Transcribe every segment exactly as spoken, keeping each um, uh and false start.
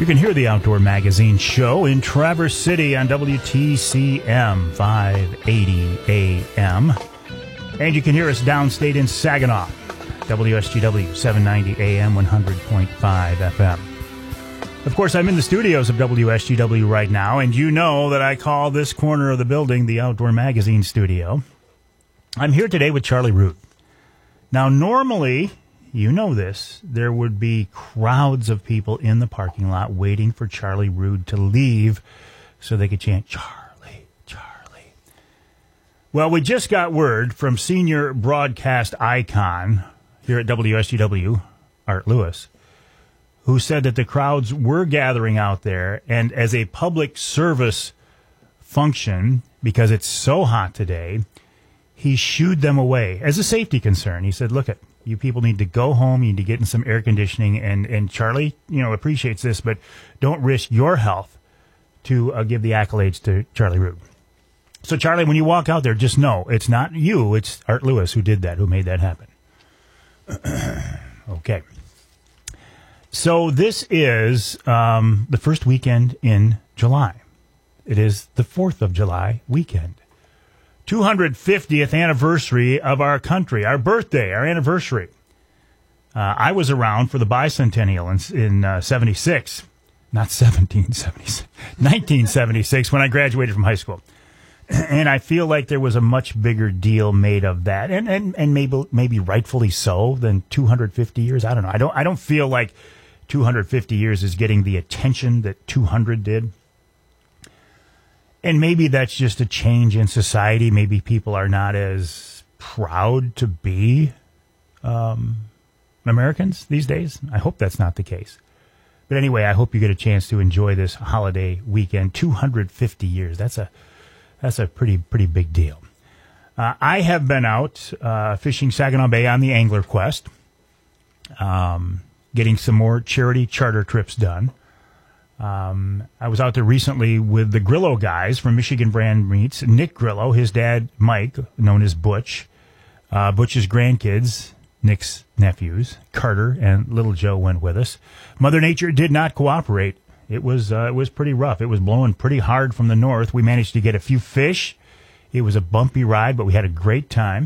You can hear the Outdoor Magazine show in Traverse City on W T C M five eighty A M. And you can hear us downstate in Saginaw, W S G W seven ninety A M, one hundred point five F M. Of course, I'm in the studios of W S G W right now, and you know that I call this corner of the building the Outdoor Magazine studio. I'm here today with Charlie Rood. Now, normally, you know this, there would be crowds of people in the parking lot waiting for Charlie Rood to leave so they could chant, Charlie, Charlie. Well, we just got word from senior broadcast icon here at W S G W, Art Lewis, who said that the crowds were gathering out there, and as a public service function, because it's so hot today, he shooed them away as a safety concern. He said, look, it, you people need to go home, you need to get in some air conditioning, and, and Charlie, you know, appreciates this, but don't risk your health to uh, give the accolades to Charlie Rood. So, Charlie, when you walk out there, just know it's not you, it's Art Lewis who did that, who made that happen. Okay. So this is um, the first weekend in July. It is the fourth of July weekend. two hundred fiftieth anniversary of our country, our birthday, our anniversary. Uh, I was around for the bicentennial in, in uh, seventy-six, not seventeen seventy-six, nineteen seventy-six, when I graduated from high school. And I feel like there was a much bigger deal made of that, and and, and maybe maybe rightfully so, than two hundred fifty years. I don't know. I don't I don't feel like two hundred fifty years is getting the attention that two hundred did. And maybe that's just a change in society. Maybe people are not as proud to be um, Americans these days. I hope that's not the case. But anyway, I hope you get a chance to enjoy this holiday weekend. two hundred fifty years. That's a that's a pretty pretty big deal. Uh, I have been out uh, fishing Saginaw Bay on the Angler Quest, um, getting some more charity charter trips done. Um, I was out there recently with the Grillo guys from Michigan Brand Meats. Nick Grillo, his dad, Mike, known as Butch, uh, Butch's grandkids, Nick's nephews, Carter and Little Joe went with us. Mother Nature did not cooperate. It was, uh, it was pretty rough. It was blowing pretty hard from the north. We managed to get a few fish. It was a bumpy ride, but we had a great time.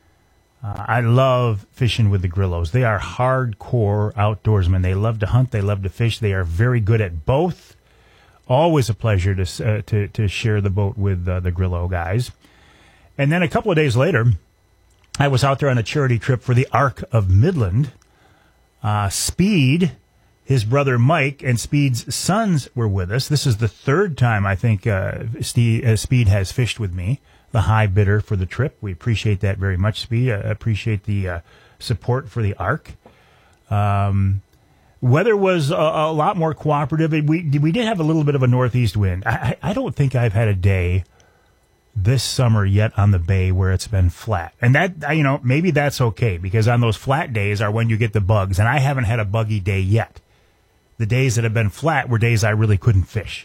Uh, I love fishing with the Grillos. They are hardcore outdoorsmen. They love to hunt. They love to fish. They are very good at both. Always a pleasure to uh, to, to share the boat with uh, the Grillo guys. And then a couple of days later, I was out there on a charity trip for the Arc of Midland. Uh, Speed, his brother Mike, and Speed's sons were with us. This is the third time I think uh, Steve, uh, Speed has fished with me. The high bidder for the trip. We appreciate that very much, Speed. I appreciate the uh, support for the Arc. Um, weather was a, a lot more cooperative. We we did have a little bit of a northeast wind. I, I don't think I've had a day this summer yet on the bay where it's been flat. And that, you know, maybe that's okay, because on those flat days are when you get the bugs, and I haven't had a buggy day yet. The days that have been flat were days I really couldn't fish.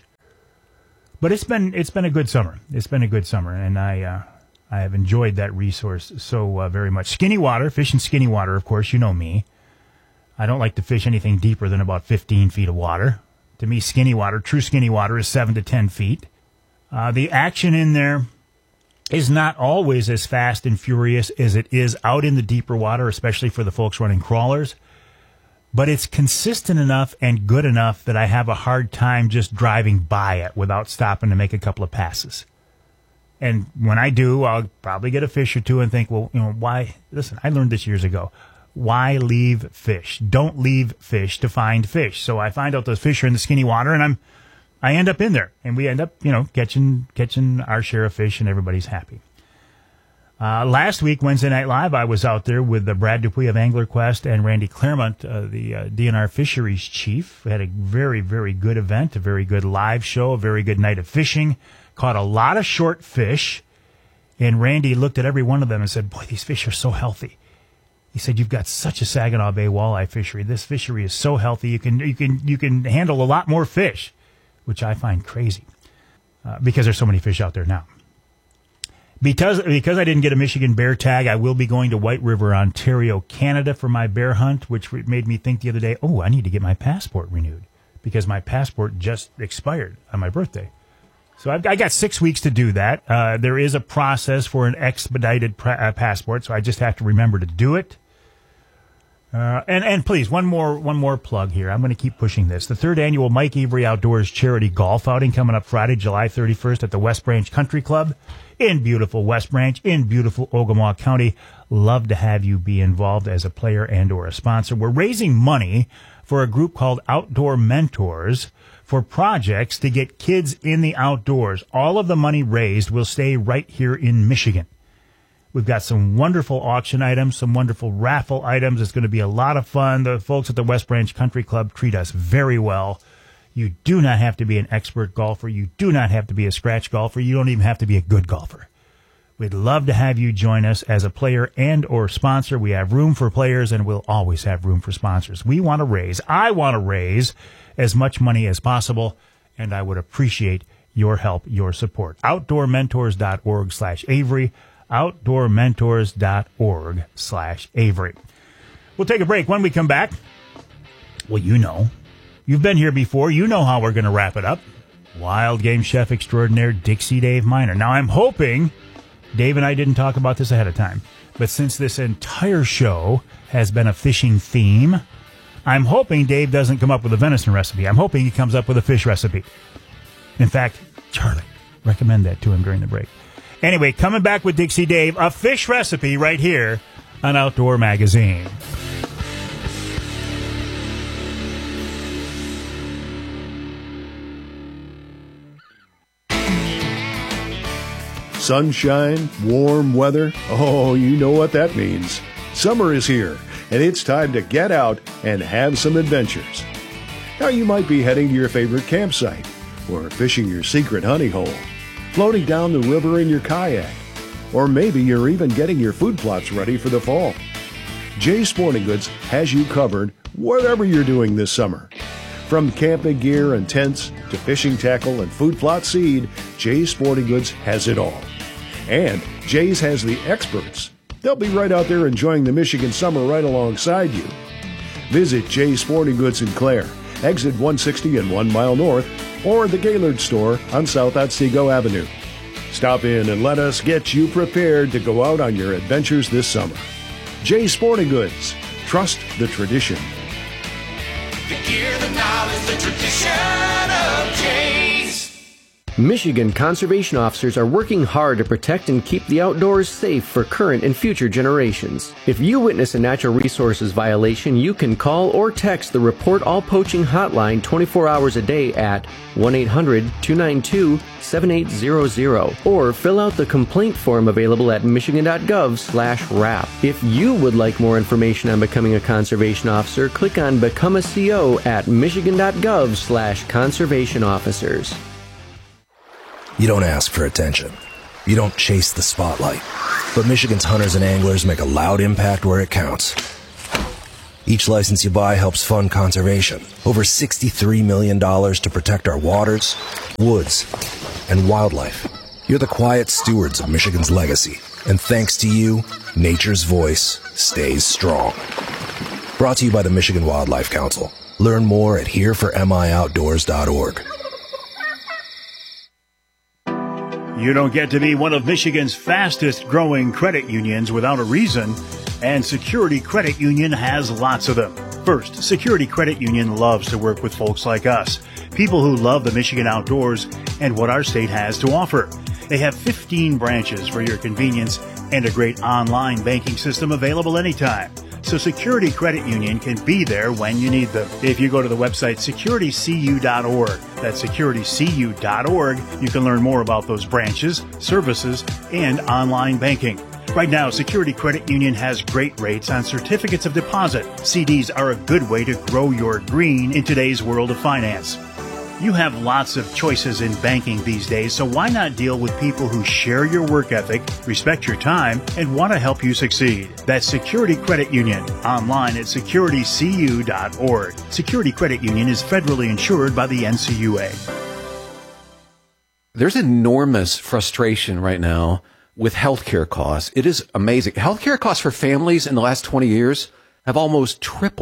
But it's been it's been a good summer. It's been a good summer, and I uh, I have enjoyed that resource so uh, very much. Skinny water, fishing skinny water, of course, you know me. I don't like to fish anything deeper than about fifteen feet of water. To me, skinny water, true skinny water, is seven to ten feet. Uh, the action in there is not always as fast and furious as it is out in the deeper water, especially for the folks running crawlers. But it's consistent enough and good enough that I have a hard time just driving by it without stopping to make a couple of passes. And when I do, I'll probably get a fish or two and think, well, you know, why? Listen, I learned this years ago. Why leave fish? Don't leave fish to find fish. So I find out those fish are in the skinny water, and I'm, I end up in there, and we end up, you know, catching catching our share of fish, and everybody's happy. Uh, last week, Wednesday Night Live, I was out there with uh, Brad Dupuis of Angler Quest and Randy Claremont, uh, the uh, D N R Fisheries Chief. We had a very, very good event, a very good live show, a very good night of fishing. Caught a lot of short fish, and Randy looked at every one of them and said, boy, these fish are so healthy. He said, you've got such a Saginaw Bay walleye fishery. This fishery is so healthy. You can you can, you can handle a lot more fish, which I find crazy uh, because there's so many fish out there now. Because because I didn't get a Michigan bear tag, I will be going to White River, Ontario, Canada for my bear hunt, which made me think the other day, oh, I need to get my passport renewed. because my passport just expired on my birthday. So I've, I got six weeks to do that. Uh, there is a process for an expedited pra- uh, passport, so I just have to remember to do it. Uh, and, and please, one more one more plug here. I'm going to keep pushing this. The third annual Mike Avery Outdoors Charity Golf Outing coming up Friday, July thirty-first at the West Branch Country Club in beautiful West Branch, in beautiful Ogemaw County. Love to have you be involved as a player and or a sponsor. We're raising money for a group called Outdoor Mentors for projects to get kids in the outdoors. All of the money raised will stay right here in Michigan. We've got some wonderful auction items, some wonderful raffle items. It's going to be a lot of fun. The folks at the West Branch Country Club treat us very well. You do not have to be an expert golfer. You do not have to be a scratch golfer. You don't even have to be a good golfer. We'd love to have you join us as a player and or sponsor. We have room for players, and we'll always have room for sponsors. We want to raise, I want to raise as much money as possible, and I would appreciate your help, your support. outdoormentors.org slash Avery. outdoormentors.org slash Avery. We'll take a break. When we come back, well, you know, you've been here before. You know how we're going to wrap it up. Wild game chef extraordinaire Dixie Dave Miner. Now, I'm hoping, Dave and I didn't talk about this ahead of time, but since this entire show has been a fishing theme, I'm hoping Dave doesn't come up with a venison recipe. I'm hoping he comes up with a fish recipe. In fact, Charlie, recommend that to him during the break. Anyway, coming back with Dixie Dave, a fish recipe right here on Outdoor Magazine. Sunshine, warm weather. Oh, you know what that means. Summer is here, and it's time to get out and have some adventures. Now, you might be heading to your favorite campsite, or fishing your secret honey hole, floating down the river in your kayak, or maybe you're even getting your food plots ready for the fall. Jay's Sporting Goods has you covered whatever you're doing this summer. From camping gear and tents to fishing tackle and food plot seed, Jay's Sporting Goods has it all. And Jay's has the experts. They'll be right out there enjoying the Michigan summer right alongside you. Visit Jay's Sporting Goods in Clare, exit one sixty and one mile north, or the Gaylord store on South Otsego Avenue. Stop in and let us get you prepared to go out on your adventures this summer. Jay's Sporting Goods. Trust the tradition. The gear, the knowledge, the tradition of Jay's. Michigan conservation officers are working hard to protect and keep the outdoors safe for current and future generations. If you witness a natural resources violation, you can call or text the Report All Poaching hotline twenty-four hours a day at one eight hundred two nine two seven eight zero zero or fill out the complaint form available at michigan.gov slash RAP. If you would like more information on becoming a conservation officer, click on Become a C O at michigan.gov slash conservation officers. You don't ask for attention. You don't chase the spotlight. But Michigan's hunters and anglers make a loud impact where it counts. Each license you buy helps fund conservation. Over sixty-three million dollars to protect our waters, woods, and wildlife. You're the quiet stewards of Michigan's legacy. And thanks to you, nature's voice stays strong. Brought to you by the Michigan Wildlife Council. Learn more at here for m i outdoors dot org. You don't get to be one of Michigan's fastest growing credit unions without a reason, and Security Credit Union has lots of them. First, Security Credit Union loves to work with folks like us, people who love the Michigan outdoors and what our state has to offer. They have fifteen branches for your convenience and a great online banking system available anytime. So Security Credit Union can be there when you need them. If you go to the website security c u dot org, that's security c u dot org, you can learn more about those branches, services, and online banking. Right now, Security Credit Union has great rates on certificates of deposit. C Ds are a good way to grow your green in today's world of finance. You have lots of choices in banking these days, so why not deal with people who share your work ethic, respect your time, and want to help you succeed? That's Security Credit Union, online at security c u dot org. Security Credit Union is federally insured by the N C U A. There's enormous frustration right now with healthcare costs. It is amazing. Healthcare costs for families in the last twenty years have almost tripled.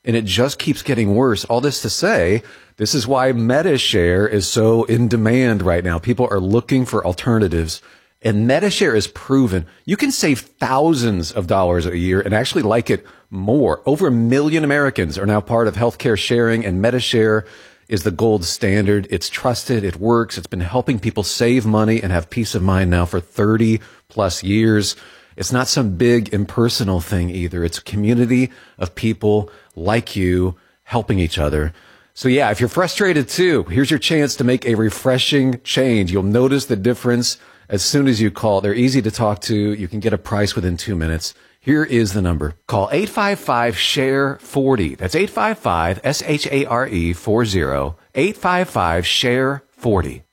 and it just keeps getting worse. All this to say, this is why MediShare is so in demand right now. People are looking for alternatives, and MediShare is proven. You can save thousands of dollars a year and actually like it more. Over a million Americans are now part of healthcare sharing, and MediShare is the gold standard. It's trusted. It works. It's been helping people save money and have peace of mind now for thirty plus years. It's not some big impersonal thing either. It's a community of people like you helping each other. So yeah, if you're frustrated too, here's your chance to make a refreshing change. You'll notice the difference as soon as you call. They're easy to talk to. You can get a price within two minutes. Here is the number. Call eight five five, S H A R E, forty. That's eight five five, S H A R E, forty. eight five five, S H A R E, forty.